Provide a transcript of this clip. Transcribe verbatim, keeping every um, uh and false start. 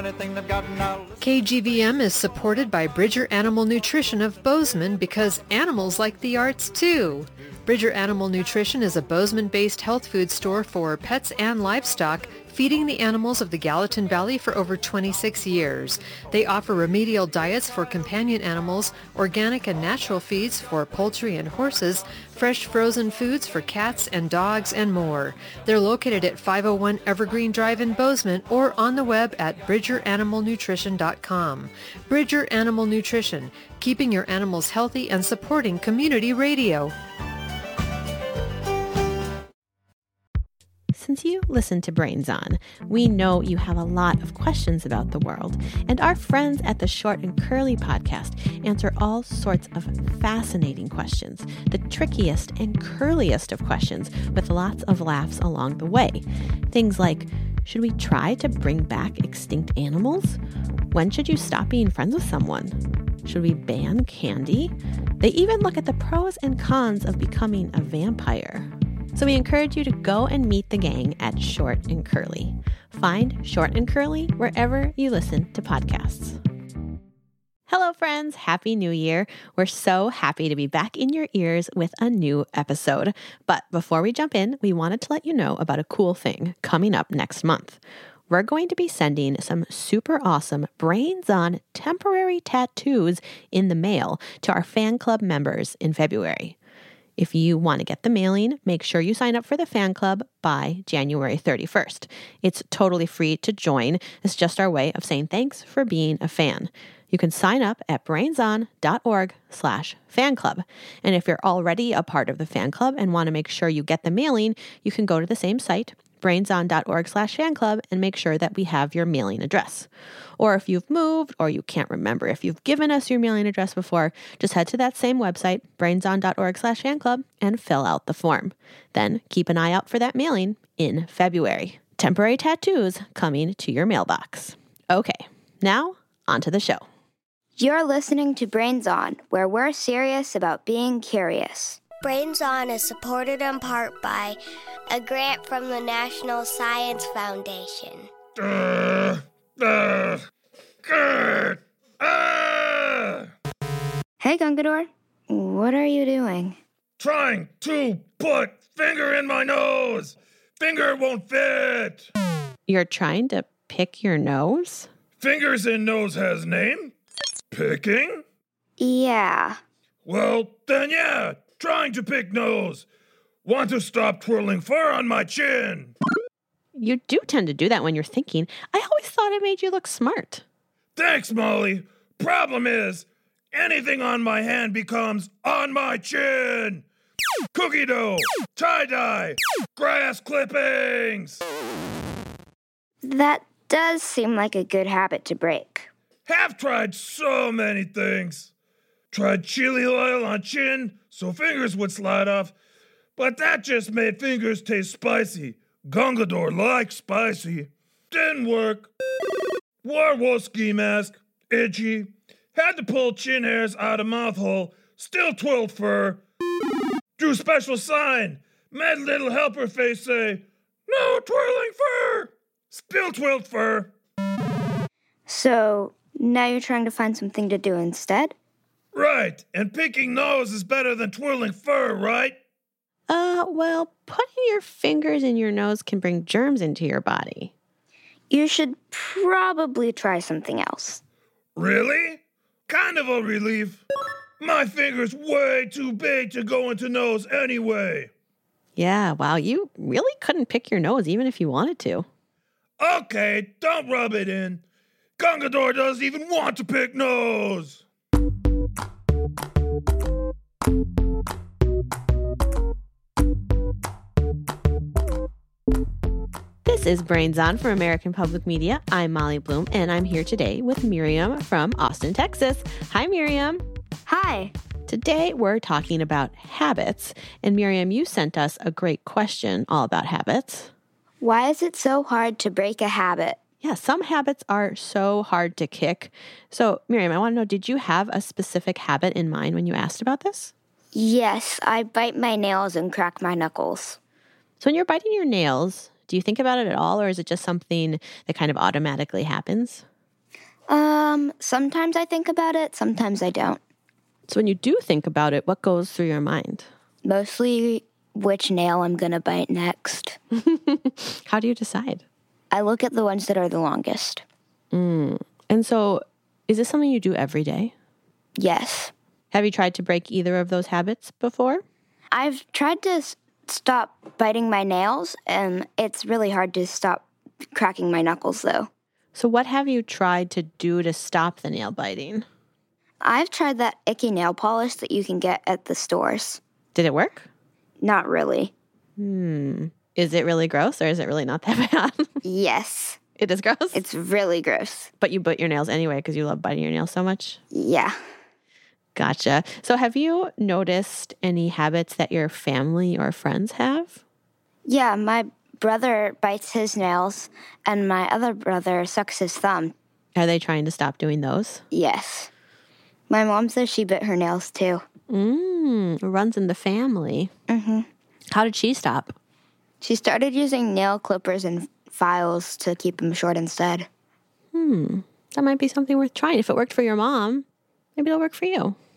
anything they've got now. K G V M is supported by Bridger Animal Nutrition of Bozeman because animals like the arts too. Bridger Animal Nutrition is a Bozeman-based health food store for pets and livestock, feeding the animals of the Gallatin Valley for over twenty-six years. They offer remedial diets for companion animals, organic and natural feeds for poultry and horses, fresh frozen foods for cats and dogs, and more. They're located at five oh one Evergreen Drive in Bozeman or on the web at bridger animal nutrition dot com. Bridger Animal Nutrition, keeping your animals healthy and supporting community radio. Since you listen to Brains On, we know you have a lot of questions about the world, and our friends at the Short and Curly podcast answer all sorts of fascinating questions, the trickiest and curliest of questions, with lots of laughs along the way. Things like, should we try to bring back extinct animals? When should you stop being friends with someone? Should we ban candy? They even look at the pros and cons of becoming a vampire. So we encourage you to go and meet the gang at Short and Curly. Find Short and Curly wherever you listen to podcasts. Hello, friends. Happy New Year. We're so happy to be back in your ears with a new episode. But before we jump in, we wanted to let you know about a cool thing coming up next month. We're going to be sending some super awesome Brains On temporary tattoos in the mail to our fan club members in February. If you want to get the mailing, make sure you sign up for the fan club by January thirty-first. It's totally free to join. It's just our way of saying thanks for being a fan. You can sign up at brainson.org slash fan club. And if you're already a part of the fan club and want to make sure you get the mailing, you can go to the same site, brainson.org slash fan club, and make sure that we have your mailing address. Or if you've moved or you can't remember if you've given us your mailing address before, just head to that same website, brainson.org slash fan club, and fill out the form. Then keep an eye out for that mailing in February. Temporary tattoos coming to your mailbox. Okay, now on to the show. You're listening to Brains On, where we're serious about being curious. Brains On is supported in part by a grant from the National Science Foundation. Uh, uh, uh, uh. Hey, Gungador. What are you doing? Trying to put finger in my nose. Finger won't fit. You're trying to pick your nose? Fingers in nose has name? Picking? Yeah. Well, then yeah, trying to pick nose. Want to stop twirling fur on my chin. You do tend to do that when you're thinking. I always thought it made you look smart. Thanks, Molly. Problem is, anything on my hand becomes on my chin. Cookie dough, tie-dye, grass clippings. That does seem like a good habit to break. Have tried so many things. Tried chili oil on chin so fingers would slide off, but that just made fingers taste spicy. Gungador likes spicy. Didn't work. Wore wool ski mask, itchy. Had to pull chin hairs out of mouth hole, still twirled fur. Drew special sign, made little helper face say, no twirling fur. Still twirled fur. So, now you're trying to find something to do instead? Right, and picking nose is better than twirling fur, right? Uh, well, putting your fingers in your nose can bring germs into your body. You should probably try something else. Really? Kind of a relief. My finger's way too big to go into nose anyway. Yeah, wow, you really couldn't pick your nose even if you wanted to. Okay, don't rub it in. Gungador doesn't even want to pick nose. This is Brains On from American Public Media. I'm Molly Bloom, and I'm here today with Miriam from Austin, Texas. Hi, Miriam. Hi. Today, we're talking about habits. And Miriam, you sent us a great question all about habits. Why is it so hard to break a habit? Yeah, some habits are so hard to kick. So, Miriam, I want to know, did you have a specific habit in mind when you asked about this? Yes, I bite my nails and crack my knuckles. So when you're biting your nails, do you think about it at all, or is it just something that kind of automatically happens? Um, sometimes I think about it, sometimes I don't. So when you do think about it, what goes through your mind? Mostly which nail I'm going to bite next. How do you decide? I look at the ones that are the longest. Mm. And so is this something you do every day? Yes. Have you tried to break either of those habits before? I've tried to s- stop biting my nails, and it's really hard to stop cracking my knuckles, though. So what have you tried to do to stop the nail biting? I've tried that icky nail polish that you can get at the stores. Did it work? Not really. Hmm. Is it really gross or is it really not that bad? Yes. It is gross? It's really gross. But you bite your nails anyway because you love biting your nails so much? Yeah. Gotcha. So have you noticed any habits that your family or friends have? Yeah, my brother bites his nails, and my other brother sucks his thumb. Are they trying to stop doing those? Yes. My mom says she bit her nails, too. Mmm, runs in the family. Mm-hmm. How did she stop? She started using nail clippers and files to keep them short instead. Hmm, that might be something worth trying. If it worked for your mom, maybe it'll work for you.